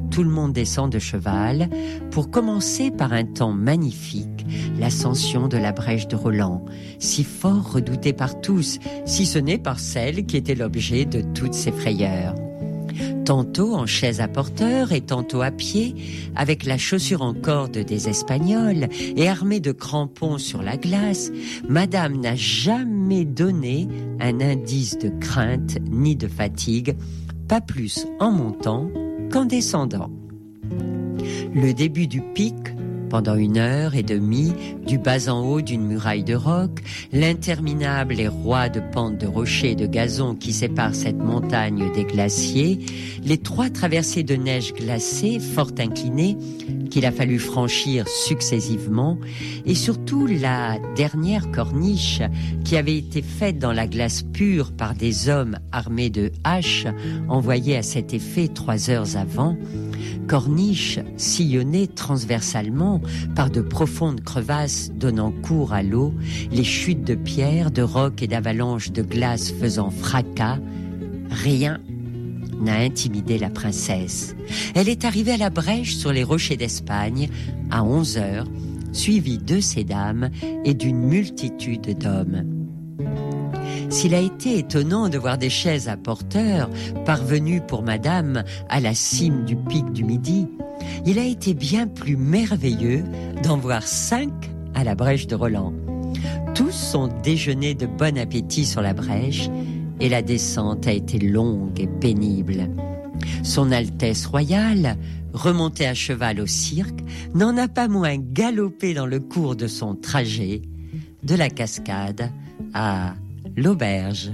tout le monde descend de cheval pour commencer par un temps magnifique, l'ascension de la brèche de Roland, si fort redoutée par tous, si ce n'est par celle qui était l'objet de toutes ces frayeurs. Tantôt en chaise à porteur et tantôt à pied, avec la chaussure en corde des Espagnols et armée de crampons sur la glace, Madame n'a jamais donné un indice de crainte ni de fatigue, pas plus en montant qu'en descendant. Le début du pic, pendant 1h30, du bas en haut d'une muraille de roc, l'interminable et roide pente de rochers et de gazon qui sépare cette montagne des glaciers, les 3 traversées de neige glacée, fort inclinées, qu'il a fallu franchir successivement, et surtout la dernière corniche qui avait été faite dans la glace pure par des hommes armés de haches envoyés à cet effet 3 heures avant, corniche sillonnée transversalement par de profondes crevasses donnant cours à l'eau, les chutes de pierres, de rocs et d'avalanches de glace faisant fracas, rien n'a intimidé la princesse. Elle est arrivée à la brèche sur les rochers d'Espagne à 11h, suivie de ses dames et d'une multitude d'hommes. S'il a été étonnant de voir des chaises à porteurs parvenues pour madame à la cime du pic du Midi, il a été bien plus merveilleux d'en voir 5 à la brèche de Roland. Tous ont déjeuné de bon appétit sur la brèche et la descente a été longue et pénible. Son Altesse royale, remontée à cheval au cirque, n'en a pas moins galopé dans le cours de son trajet de la cascade à l'auberge.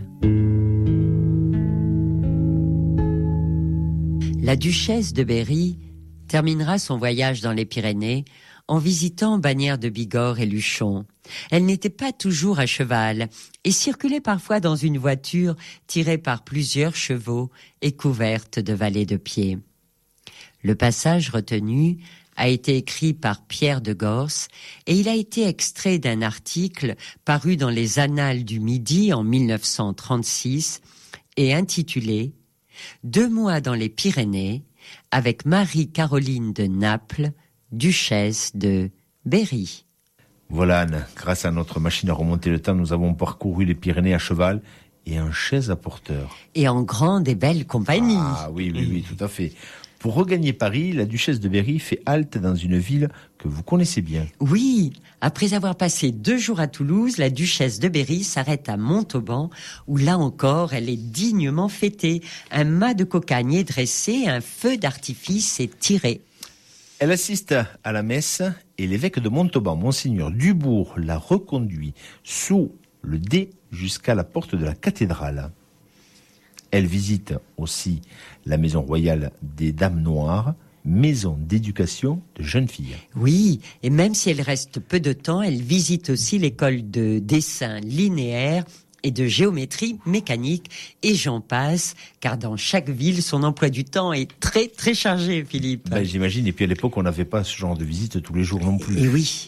La duchesse de Berry terminera son voyage dans les Pyrénées en visitant Bagnères de Bigorre et Luchon. Elle n'était pas toujours à cheval et circulait parfois dans une voiture tirée par plusieurs chevaux et couverte de valets de pied. Le passage retenu a été écrit par Pierre de Gorce et il a été extrait d'un article paru dans les Annales du Midi en 1936 et intitulé « 2 mois dans les Pyrénées avec Marie-Caroline de Naples, duchesse de Berry ». Voilà Anne, grâce à notre machine à remonter le temps, nous avons parcouru les Pyrénées à cheval et en chaise à porteur. Et en grande et belle compagnie. Ah oui, tout à fait. Pour regagner Paris, la duchesse de Berry fait halte dans une ville que vous connaissez bien. Oui, après avoir passé 2 jours à Toulouse, la duchesse de Berry s'arrête à Montauban, où là encore, elle est dignement fêtée. Un mât de cocagne est dressé, un feu d'artifice est tiré. Elle assiste à la messe et l'évêque de Montauban, Monseigneur Dubourg, la reconduit sous le dais jusqu'à la porte de la cathédrale. Elle visite aussi la maison royale des Dames Noires, maison d'éducation de jeunes filles. Oui, et même si elle reste peu de temps, elle visite aussi l'école de dessin linéaire et de géométrie mécanique, et j'en passe, car dans chaque ville, son emploi du temps est très très chargé, Philippe. J'imagine, et puis à l'époque, on n'avait pas ce genre de visite tous les jours non plus. Et oui.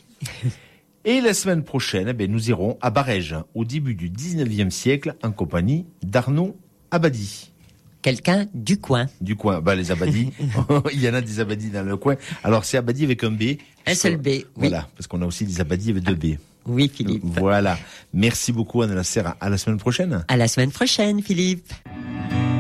Et la semaine prochaine, nous irons à Barège, au début du 19e siècle, en compagnie d'Arnaud Abadie. Quelqu'un du coin. Du coin, les Abadis, il y en a des Abadis dans le coin. Alors c'est Abadie avec un B. Un seul B, oui. Voilà, parce qu'on a aussi des Abadis avec 2 B. Oui, Philippe. Voilà. Merci beaucoup, Anne Lasserre. À la semaine prochaine. À la semaine prochaine, Philippe.